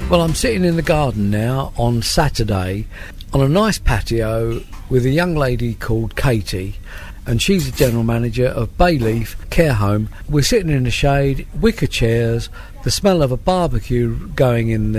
Well, I'm sitting in the garden now on Saturday on a nice patio with a young lady called Katie, and she's the general manager of Bayleaf Care Home. We're sitting in the shade, wicker chairs, the smell of a barbecue going in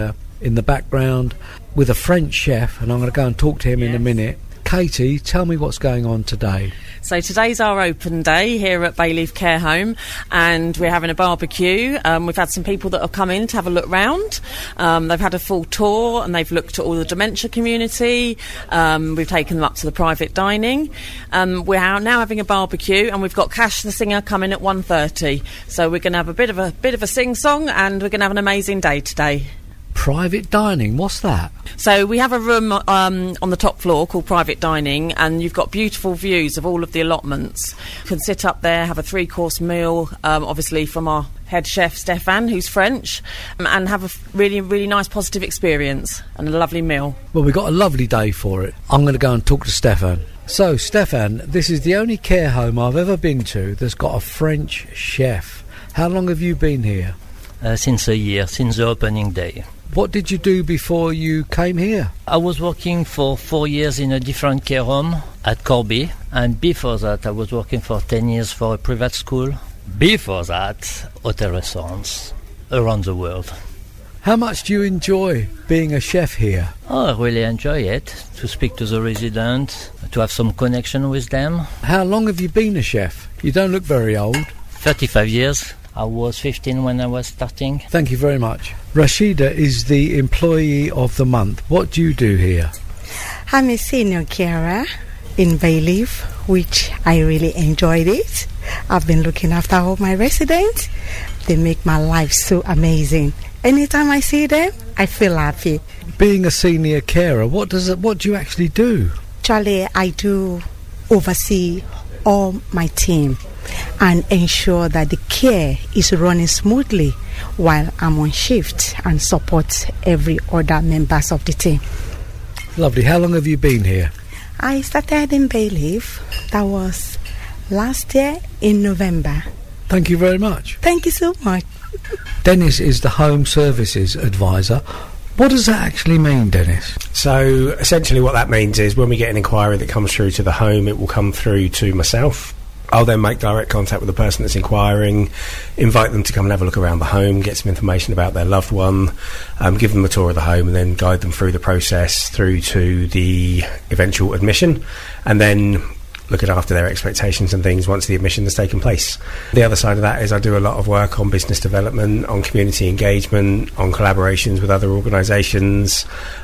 the background with a French chef, and I'm going to go and talk to him in a minute. Katie, tell me what's going on today. So today's our open day here at Bayleaf Care Home, and we're having a barbecue. We've had some people that have come in to have a look round. They've had a full tour and they've looked at all the dementia community. We've taken them up to the private dining. We're now having a barbecue, and we've got Cash the singer coming at 1:30. So we're going to have a bit of a sing-song, and we're going to have an amazing day today. Private dining, what's that? So we have a room on the top floor called private dining, and you've got beautiful views of all of the allotments. You can sit up there, have a 3-course meal, obviously from our head chef Stefan, who's French, and have a really, really nice positive experience and a lovely meal. Well, we've got a lovely day for it. I'm going to go and talk to Stefan. So, Stefan, this is the only care home I've ever been to that's got a French chef. How long have you been here? Since a year, since the opening day. What did you do before you came here? I was working for 4 years in a different care home at Corby, and before that I was working for 10 years for a private school. Before that, hotel restaurants around the world. How much do you enjoy being a chef here? Oh, I really enjoy it, to speak to the residents, to have some connection with them. How long have you been a chef? You don't look very old. 35 years. I was 15 when I was starting. Thank you very much. Rashida is the employee of the month. What do you do here? I'm a senior carer in Bayleaf, which I really enjoyed it. I've been looking after all my residents. They make my life so amazing. Anytime I see them, I feel happy. Being a senior carer, what do you actually do? Actually, I do oversee all my team and ensure that the care is running smoothly while I'm on shift, and support every other members of the team. Lovely. How long have you been here? I started in Bayleaf. That was last year in November. Thank you very much. Thank you so much. Dennis is the Home Services Advisor. What does that actually mean, Dennis? So essentially what that means is when we get an inquiry that comes through to the home, it will come through to myself. I'll then make direct contact with the person that's inquiring, invite them to come and have a look around the home, get some information about their loved one, give them a tour of the home, and then guide them through the process through to the eventual admission, and then looking after their expectations and things once the admission has taken place. The other side of that is I do a lot of work on business development, on community engagement, on collaborations with other organisations,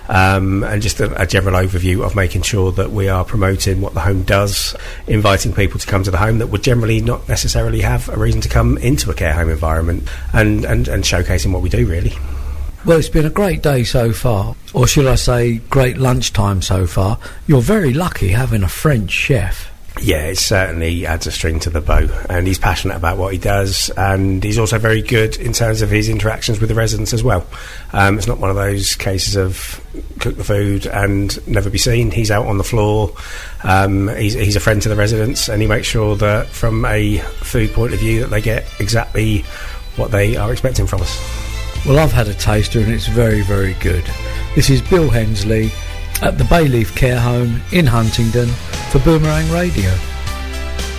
and just a general overview of making sure that we are promoting what the home does, inviting people to come to the home that would generally not necessarily have a reason to come into a care home environment, and showcasing what we do, really. Well, it's been a great day so far, or should I say great lunchtime so far. You're very lucky having a French chef. Yeah, it certainly adds a string to the bow, and he's passionate about what he does, and he's also very good in terms of his interactions with the residents as well. It's not one of those cases of cook the food and never be seen. He's out on the floor. He's a friend to the residents, and he makes sure that from a food point of view that they get exactly what they are expecting from us. Well, I've had a taster and it's very, very good. This is Bill Hensley at the Bayleaf Care Home in Huntingdon for Boomerang Radio.